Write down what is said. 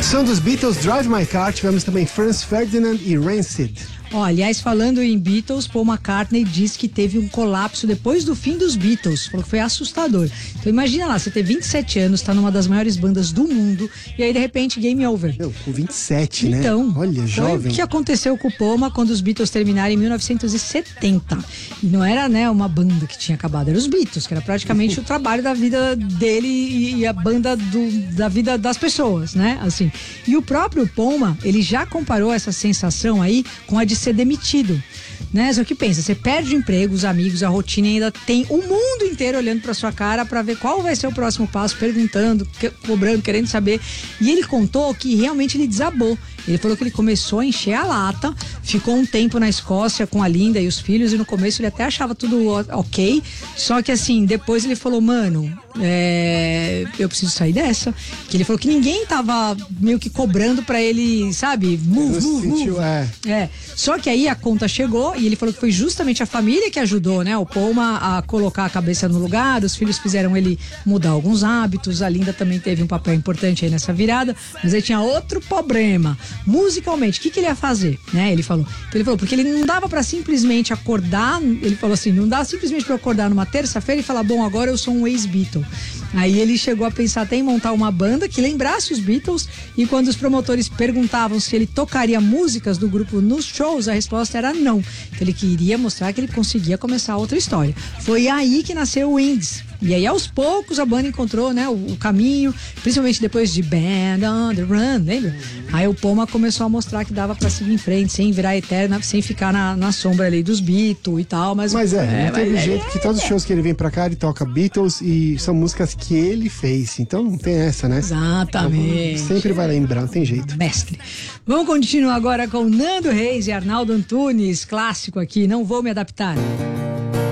São dos Beatles, Drive My Car. Tivemos também Franz Ferdinand e Rancid. Aliás, falando em Beatles, Paul McCartney disse que teve um colapso depois do fim dos Beatles. Falou que foi assustador. Então imagina lá, você ter 27 anos, tá numa das maiores bandas do mundo e aí de repente game over. Com 27, né? Então, olha, jovem. Foi o que aconteceu com o Paul quando os Beatles terminaram em 1970. E não era, né, uma banda que tinha acabado, eram os Beatles, que era praticamente o trabalho da vida dele e a banda da vida das pessoas, né? Assim. E o próprio Paul, ele já comparou essa sensação aí com a de ser demitido, né? Só que pensa, você perde o emprego, os amigos, a rotina, e ainda tem o mundo inteiro olhando pra sua cara pra ver qual vai ser o próximo passo, perguntando, cobrando, querendo saber. E ele contou que realmente ele desabou. Ele falou que ele começou a encher a lata, ficou um tempo na Escócia com a Linda e os filhos, e no começo ele até achava tudo ok, só que assim, depois ele falou, mano, eu preciso sair dessa. Que ele falou que ninguém tava meio que cobrando pra ele, sabe, move. Só que aí a conta chegou e ele falou que foi justamente a família que ajudou, né, o Paul a colocar a cabeça no lugar, os filhos fizeram ele mudar alguns hábitos, a Linda também teve um papel importante aí nessa virada, mas aí tinha outro problema. Musicalmente, o que ele ia fazer, né? Ele falou, porque ele não dava pra simplesmente acordar, ele falou assim, não dá simplesmente pra acordar numa terça-feira e falar, bom, agora eu sou um ex-Beatle. Aí ele chegou a pensar até em montar uma banda que lembrasse os Beatles, e quando os promotores perguntavam se ele tocaria músicas do grupo nos shows, a resposta era não. Então ele queria mostrar que ele conseguia começar outra história. Foi aí que nasceu o Wings. E aí, aos poucos, a banda encontrou, né, o caminho, principalmente depois de Band on the Run, lembra? Aí o Paul começou a mostrar que dava pra seguir em frente, sem virar eterna, sem ficar na sombra ali dos Beatles e tal, mas não teve jeito, que todos os shows que ele vem pra cá, ele toca Beatles e são músicas que ele fez, então não tem essa, né? Exatamente. Então, sempre vai lembrar, não tem jeito. Mestre. Vamos continuar agora com Nando Reis e Arnaldo Antunes, clássico aqui, Não Vou Me Adaptar.